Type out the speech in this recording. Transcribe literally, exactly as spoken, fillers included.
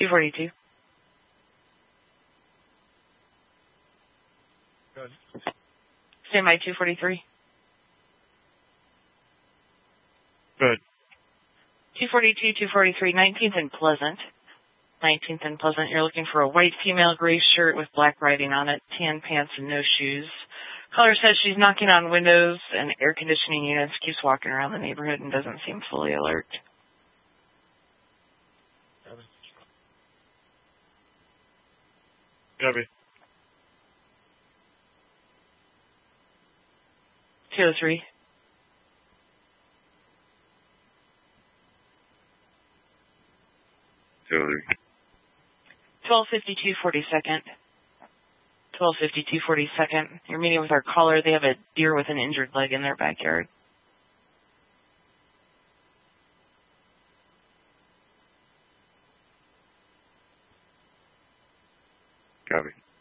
two forty-two. Good. Stand by two forty-three. Good. two forty-two, two forty-three, nineteenth and Pleasant. nineteenth and Pleasant, you're looking for a white female gray shirt with black writing on it, tan pants and no shoes. Caller says she's knocking on windows and air conditioning units, keeps walking around the neighborhood and doesn't seem fully alert. Copy. two oh three. two oh three. twelve fifty-two, forty-second. twelve fifty-two, forty-second. You're meeting with our caller. They have a deer with an injured leg in their backyard. Copy.